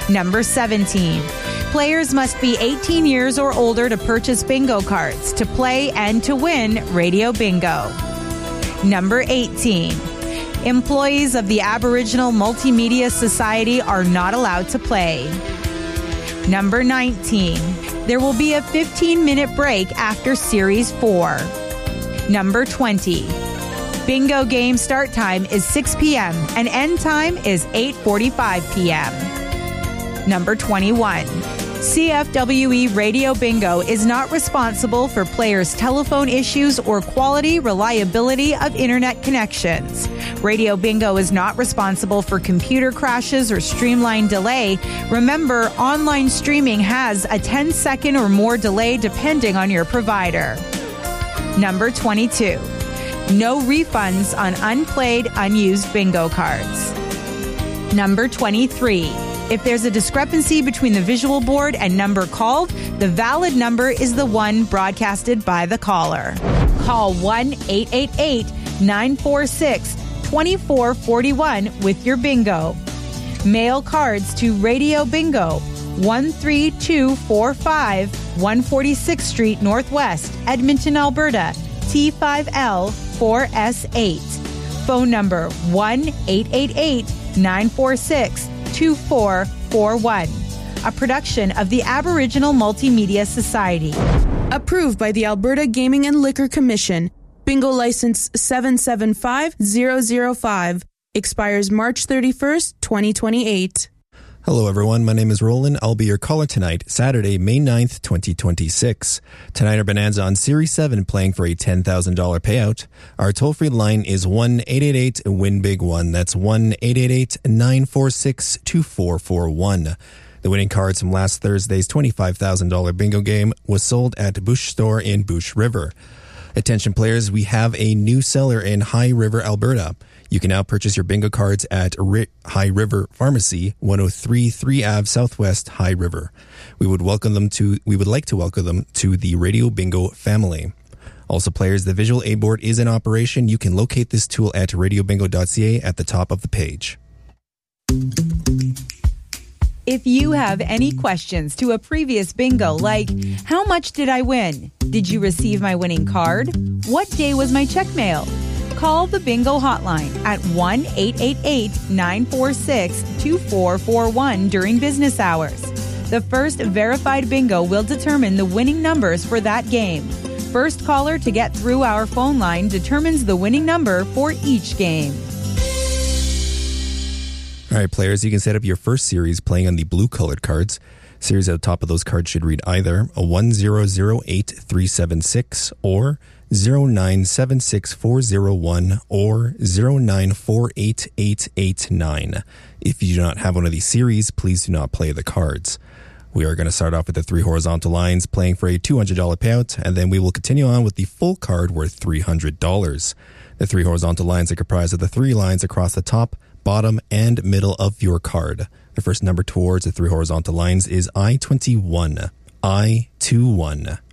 Number 17. Players must be 18 years or older to purchase bingo cards, to play and to win Radio Bingo. Number 18. Employees of the Aboriginal Multimedia Society are not allowed to play. Number 19. There will be a 15-minute break after Series 4. Number 20. Bingo game start time is 6 p.m. and end time is 8:45 p.m. Number 21. CFWE Radio Bingo is not responsible for players' telephone issues or quality, reliability of internet connections. Radio Bingo is not responsible for computer crashes or streamline delay. Remember, online streaming has a 10-second or more delay depending on your provider. Number 22. No refunds on unplayed, unused bingo cards. Number 23. If there's a discrepancy between the visual board and number called, the valid number is the one broadcasted by the caller. Call 1-888-946-2441 with your bingo. Mail cards to Radio Bingo, 13245 146th Street Northwest, Edmonton, Alberta, T5L 4S8. Phone number 1-888-946-2441. A production of the Aboriginal Multimedia Society. Approved by the Alberta Gaming and Liquor Commission. Bingo license 775005. Expires March 31st, 2028. Hello everyone, my name is Roland. I'll be your caller tonight, Saturday, May 9th, 2026. Tonight our Bonanza on Series 7 playing for a $10,000 payout. Our toll-free line is 1-888-WIN-BIG-1. That's 1-888-946-2441. The winning cards from last Thursday's $25,000 bingo game was sold at Bush Store in Bush River. Attention players, we have a new seller in High River, Alberta. You can now purchase your bingo cards at High River Pharmacy, 103 3 Ave Southwest, High River. We would like to welcome them to the Radio Bingo family. Also, players, the visual aid board is in operation. You can locate this tool at radiobingo.ca at the top of the page. If you have any questions to a previous bingo, like, how much did I win? Did you receive my winning card? What day was my check mailed? Call the bingo hotline at 1-888-946-2441 during business hours. The first verified bingo will determine the winning numbers for that game. First caller to get through our phone line determines the winning number for each game. All right, players, you can set up your first series playing on the blue-colored cards. Series at the top of those cards should read either a 1008376 or 0976401 or 0948889. If you do not have one of these series, please do not play the cards. We are going to start off with the three horizontal lines playing for a $200 payout, and then we will continue on with the full card worth $300. The three horizontal lines are comprised of the three lines across the top, bottom, and middle of your card. The first number towards the three horizontal lines is I-21. I-21.